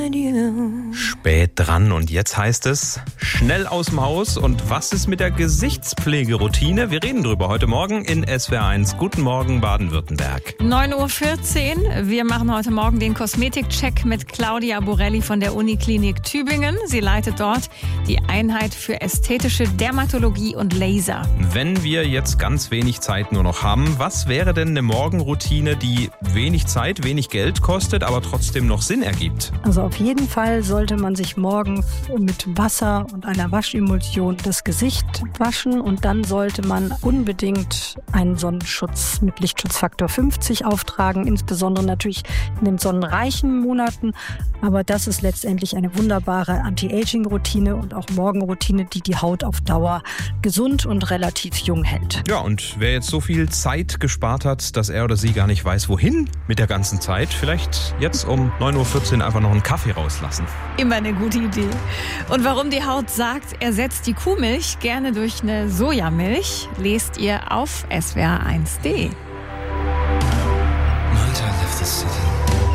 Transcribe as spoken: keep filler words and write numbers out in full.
Spät dran und jetzt heißt es schnell aus dem Haus. Und was ist mit der Gesichtspflegeroutine? Wir reden drüber heute Morgen in S W R eins. Guten Morgen Baden-Württemberg. neun Uhr vierzehn. Wir machen heute Morgen den Kosmetikcheck mit Claudia Borelli von der Uniklinik Tübingen. Sie leitet dort die Einheit für ästhetische Dermatologie und Laser. Wenn wir jetzt ganz wenig Zeit nur noch haben, was wäre denn eine Morgenroutine, die wenig Zeit, wenig Geld kostet, aber trotzdem noch Sinn ergibt? Also auf jeden Fall sollte man sich morgens mit Wasser und einer Waschemulsion das Gesicht waschen und dann sollte man unbedingt einen Sonnenschutz mit Lichtschutzfaktor fünfzig auftragen, insbesondere natürlich in den sonnenreichen Monaten. Aber das ist letztendlich eine wunderbare Anti-Aging-Routine und auch Morgenroutine, die die Haut auf Dauer gesund und relativ jung hält. Ja, und wer jetzt so viel Zeit gespart hat, dass er oder sie gar nicht weiß, wohin mit der ganzen Zeit, vielleicht jetzt um neun Uhr vierzehn einfach noch einen Kaffee rauslassen. Immer eine gute Idee. Und warum die Haut sagt, ersetzt die Kuhmilch gerne durch eine Sojamilch, lest ihr auf S W R eins punkt de. Night I left the city.